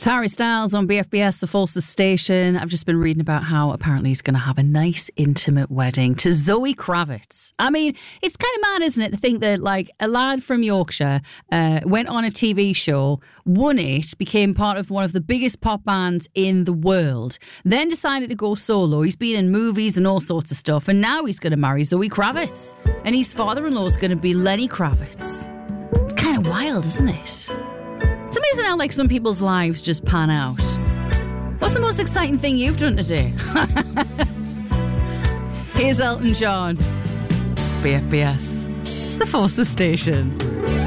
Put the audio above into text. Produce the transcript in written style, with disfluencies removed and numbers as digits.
It's Harry Styles on BFBS, the Forces station. I've just been reading about how apparently he's going to have a nice, intimate wedding to Zoe Kravitz. I mean, it's kind of mad, isn't it, to think that, like, a lad from Yorkshire went on a TV show, won it, became part of one of the biggest pop bands in the world, then decided to go solo. He's been in movies and all sorts of stuff, and now he's going to marry Zoe Kravitz. And his father-in-law is going to be Lenny Kravitz. It's kind of wild, isn't it? It's amazing how, like, some people's lives just pan out. What's the most exciting thing you've done today? Here's Elton John. BFBS, the Forces station.